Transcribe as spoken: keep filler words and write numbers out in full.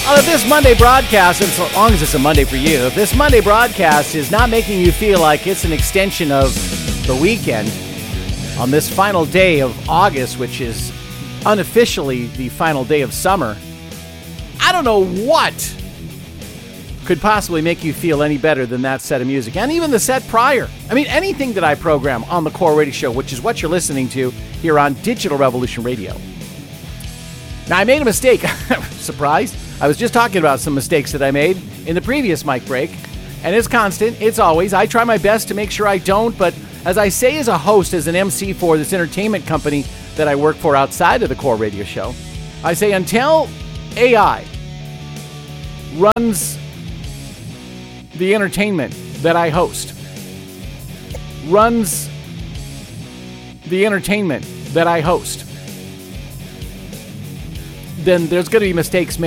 Well, if this Monday broadcast, and so long as it's a Monday for you, if this Monday broadcast is not making you feel like it's an extension of the weekend on this final day of August, which is unofficially the final day of summer, I don't know what could possibly make you feel any better than that set of music, and even the set prior. I mean, anything that I program on the Core Radio Show, which is what you're listening to here on Digital Revolution Radio. Now, I made a mistake. Surprised? I was just talking about some mistakes that I made in the previous mic break, and it's constant. It's always. I try my best to make sure I don't, but as I say as a host, as an M C for this entertainment company that I work for outside of the Core Radio Show, I say until A I runs the entertainment that I host, runs the entertainment that I host, then there's going to be mistakes made.